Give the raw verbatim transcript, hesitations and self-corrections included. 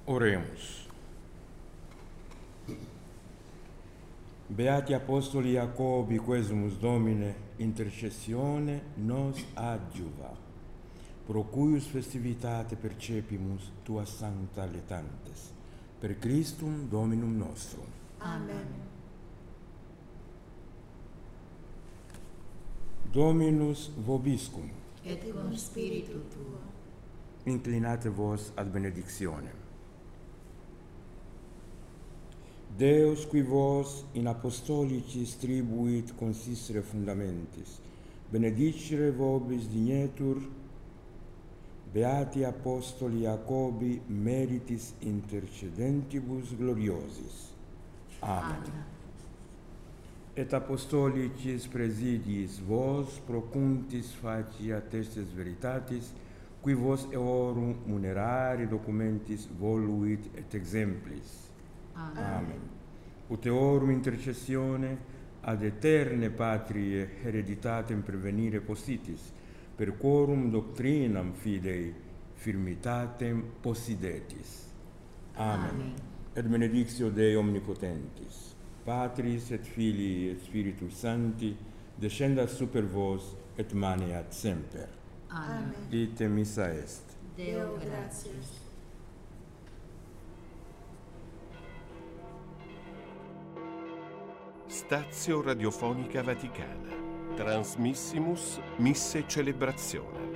Oremus. Beati Apostoli Jacobi, quesumus Domine, intercessione nos adjuva, pro cuius festivitate percepimus tua sancta letantes, per Christum Dominum nostrum. Amen. Dominus vobiscum. Et cum spiritu tuo. Inclinate vos ad benedictionem. Deus qui vos in apostolicis tribuit consistere fundamentis, benedicere vobis dignetur, beati apostoli Jacobi meritis intercedentibus gloriosis. Amen. Amen. Et apostolicis presidiis vos procuntis facie attestes veritatis, qui vos eorum munerari documentis voluit et exemplis. Amen. Amen. Ut eorum intercessione ad eterne patrie hereditatem prevenire possitis, per quorum doctrinam fidei firmitatem possidetis. Amen. Amen. Et benedictio Dei omnipotentis, Patris et Filii et Spiritus Sancti, descendat super vos et maneat semper. Amen. Ite missa est. Deo gratias. Stazio Radiofonica Vaticana. Transmissimus Misse Celebrazione.